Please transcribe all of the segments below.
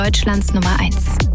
Deutschlands Nummer 1.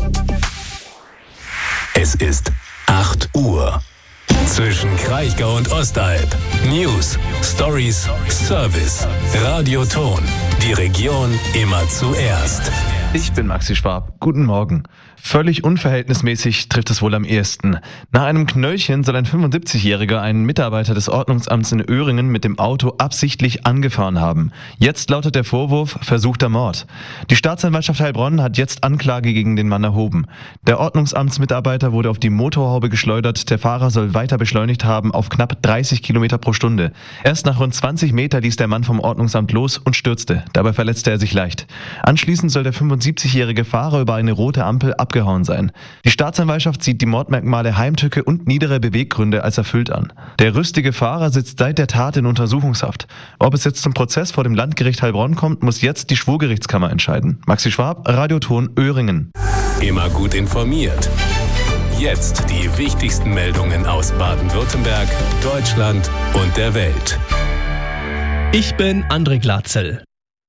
Es ist 8 Uhr. Zwischen Kraichgau und Ostalb. News, Stories, Service. Radioton. Die Region immer zuerst. Ich bin Maxi Schwab. Guten Morgen. Völlig unverhältnismäßig trifft es wohl am ehesten. Nach einem Knöllchen soll ein 75-Jähriger einen Mitarbeiter des Ordnungsamts in Öhringen mit dem Auto absichtlich angefahren haben. Jetzt lautet der Vorwurf versuchter Mord. Die Staatsanwaltschaft Heilbronn hat jetzt Anklage gegen den Mann erhoben. Der Ordnungsamtsmitarbeiter wurde auf die Motorhaube geschleudert. Der Fahrer soll weiter beschleunigt haben auf knapp 30 Kilometer pro Stunde. Erst nach rund 20 Meter ließ der Mann vom Ordnungsamt los und stürzte. Dabei verletzte er sich leicht. Anschließend soll der 75-jährige Fahrer über eine rote Ampel abgehauen sein. Die Staatsanwaltschaft sieht die Mordmerkmale Heimtücke und niedere Beweggründe als erfüllt an. Der rüstige Fahrer sitzt seit der Tat in Untersuchungshaft. Ob es jetzt zum Prozess vor dem Landgericht Heilbronn kommt, muss jetzt die Schwurgerichtskammer entscheiden. Maxi Schwab, Radioton Öhringen. Immer gut informiert. Jetzt die wichtigsten Meldungen aus Baden-Württemberg, Deutschland und der Welt. Ich bin André Glatzel.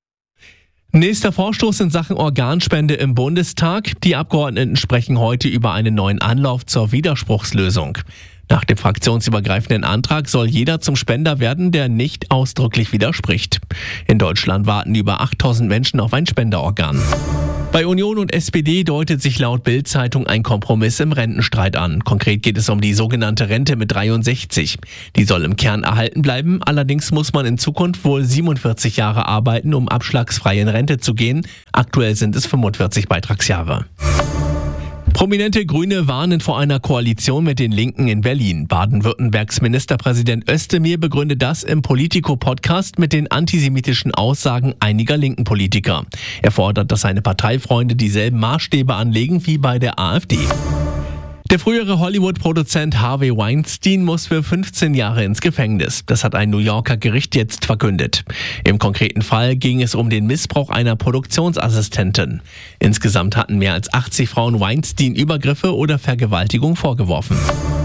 Nächster Vorstoß in Sachen Organspende im Bundestag. Die Abgeordneten sprechen heute über einen neuen Anlauf zur Widerspruchslösung. Nach dem fraktionsübergreifenden Antrag soll jeder zum Spender werden, der nicht ausdrücklich widerspricht. In Deutschland warten über 8000 Menschen auf ein Spenderorgan. Bei Union und SPD deutet sich laut Bild-Zeitung ein Kompromiss im Rentenstreit an. Konkret geht es um die sogenannte Rente mit 63. Die soll im Kern erhalten bleiben. Allerdings muss man in Zukunft wohl 47 Jahre arbeiten, um abschlagsfrei in Rente zu gehen. Aktuell sind es 45 Beitragsjahre. Prominente Grüne warnen vor einer Koalition mit den Linken in Berlin. Baden-Württembergs Ministerpräsident Özdemir begründet das im Politico-Podcast mit den antisemitischen Aussagen einiger linken Politiker. Er fordert, dass seine Parteifreunde dieselben Maßstäbe anlegen wie bei der AfD. Der frühere Hollywood-Produzent Harvey Weinstein muss für 15 Jahre ins Gefängnis. Das hat ein New Yorker Gericht jetzt verkündet. Im konkreten Fall ging es um den Missbrauch einer Produktionsassistentin. Insgesamt hatten mehr als 80 Frauen Weinstein Übergriffe oder Vergewaltigung vorgeworfen.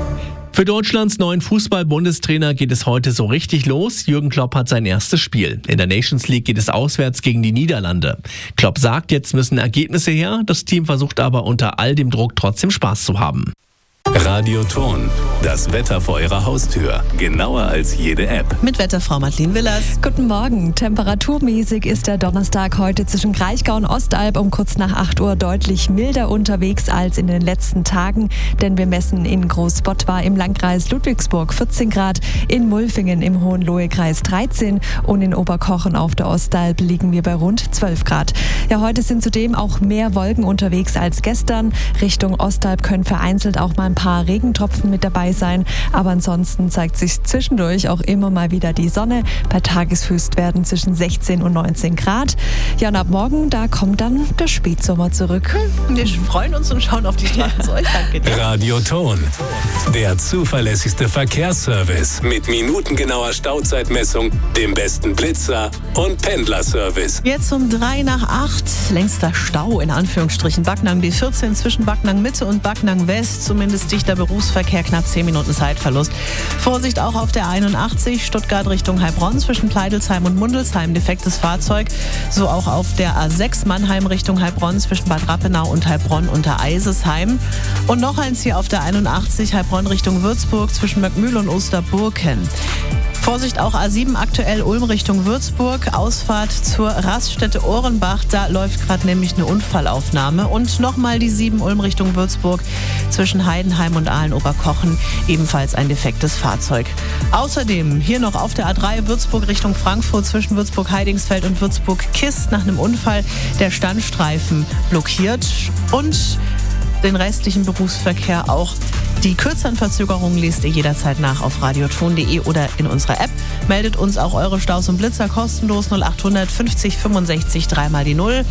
Für Deutschlands neuen Fußball-Bundestrainer geht es heute so richtig los. Jürgen Klopp hat sein erstes Spiel. In der Nations League geht es auswärts gegen die Niederlande. Klopp sagt, jetzt müssen Ergebnisse her. Das Team versucht aber unter all dem Druck trotzdem Spaß zu haben. Radioton. Das Wetter vor Ihrer Haustür. Genauer als jede App. Mit Wetterfrau Madeleine Willers. Guten Morgen. Temperaturmäßig ist der Donnerstag heute zwischen Kraichgau und Ostalb um kurz nach 8 Uhr deutlich milder unterwegs als in den letzten Tagen. Denn wir messen in Großbottwar im Landkreis Ludwigsburg 14 Grad, in Mulfingen im Hohenlohe-Kreis 13 und in Oberkochen auf der Ostalb liegen wir bei rund 12 Grad. Ja, heute sind zudem auch mehr Wolken unterwegs als gestern. Richtung Ostalb können vereinzelt auch mal ein paar Regentropfen mit dabei sein, aber ansonsten zeigt sich zwischendurch auch immer mal wieder die Sonne. Bei Tageshöchstwerten zwischen 16 und 19 Grad. Ja, und ab morgen, da kommt dann der Spätsommer zurück. Wir freuen uns und schauen auf die Straßen zu euch. Danke dir. Radioton. Der zuverlässigste Verkehrsservice mit minutengenauer Stauzeitmessung, dem besten Blitzer und Pendlerservice. Jetzt um 7:03. Längster Stau in Anführungsstrichen. Backnang B14 zwischen Backnang Mitte und Backnang West. Zumindest dichter Berufsverkehr, knapp 10 Minuten Zeitverlust. Vorsicht auch auf der 81 Stuttgart Richtung Heilbronn zwischen Pleidelsheim und Mundelsheim. Defektes Fahrzeug. So auch auf der A6 Mannheim Richtung Heilbronn zwischen Bad Rappenau und Heilbronn unter Eisesheim. Und noch eins hier auf der 81 Heilbronn Richtung Würzburg zwischen Möckmühl und Osterburken. Vorsicht auch A7 aktuell Ulm Richtung Würzburg, Ausfahrt zur Raststätte Ohrenbach, da läuft gerade nämlich eine Unfallaufnahme. Und nochmal die 7 Ulm Richtung Würzburg zwischen Heidenheim und Aalen-Oberkochen, ebenfalls ein defektes Fahrzeug. Außerdem hier noch auf der A3 Würzburg Richtung Frankfurt zwischen Würzburg-Heidingsfeld und Würzburg-Kist nach einem Unfall der Standstreifen blockiert und den restlichen Berufsverkehr auch. Die kürzeren Verzögerungen lest ihr jederzeit nach auf radioton.de oder in unserer App. Meldet uns auch eure Staus und Blitzer kostenlos 0800 50 65 3 die 0.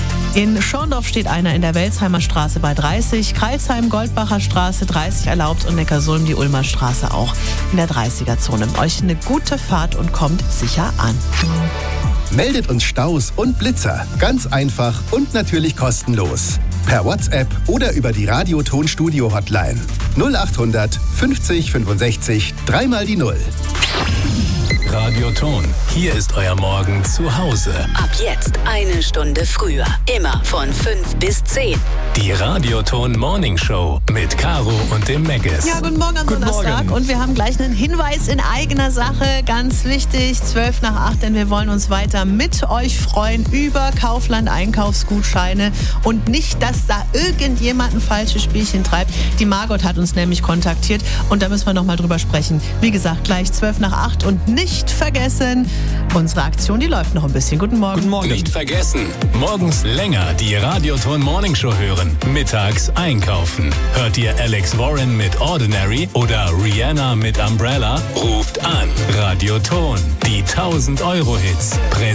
In Schorndorf steht einer in der Welsheimer Straße bei 30, Kreilsheim, Goldbacher Straße 30 erlaubt und Neckarsulm die Ulmer Straße auch in der 30er-Zone. Euch eine gute Fahrt und kommt sicher an. Meldet uns Staus und Blitzer. Ganz einfach und natürlich kostenlos. Per WhatsApp oder über die Radioton-Studio-Hotline 0800 50 65 3 die 0. Radioton. Hier ist euer Morgen zu Hause. Ab jetzt 1 Stunde früher. Immer von 5 bis 10. Die Radioton Morning Show mit Caro und dem Megges. Ja, guten Morgen am Donnerstag. Und wir haben gleich einen Hinweis in eigener Sache. Ganz wichtig, 7:55, denn wir wollen uns weiter mit euch freuen über Kaufland-Einkaufsgutscheine und nicht, dass da irgendjemand ein falsches Spielchen treibt. Die Margot hat uns nämlich kontaktiert und da müssen wir nochmal drüber sprechen. Wie gesagt, gleich 7:55 und nicht vergessen, unsere Aktion, die läuft noch ein bisschen. Guten Morgen. Guten Morgen. Nicht vergessen, morgens länger die Radioton Morning Show hören, mittags einkaufen. Hört ihr Alex Warren mit Ordinary oder Rihanna mit Umbrella? Ruft an. Radioton, die 1000 Euro Hits.